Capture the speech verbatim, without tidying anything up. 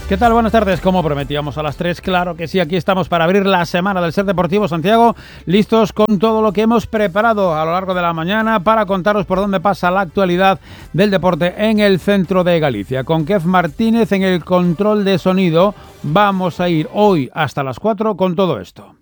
¿Qué tal? Buenas tardes. Como prometíamos a las tres, claro que sí, aquí estamos para abrir la semana del Ser Deportivo Santiago, listos con todo lo que hemos preparado a lo largo de la mañana para contaros por dónde pasa la actualidad del deporte en el centro de Galicia. Con Kev Martínez en el control de sonido, vamos a ir hoy hasta las cuatro con todo esto.